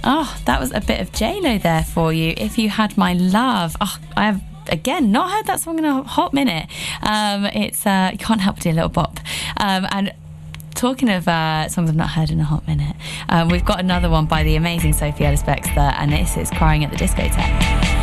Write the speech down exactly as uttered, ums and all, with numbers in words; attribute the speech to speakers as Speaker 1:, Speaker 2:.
Speaker 1: Oh, that was a bit of J-Lo there for you. If You Had My Love. Oh, I have, again, not heard that song in a hot minute. Um, it's, uh, you can't help but do a little bop. Um, and talking of uh, songs I've not heard in a hot minute, um, we've got another one by the amazing Sophie Ellis-Bextor, and this is Crying at the Discotheque.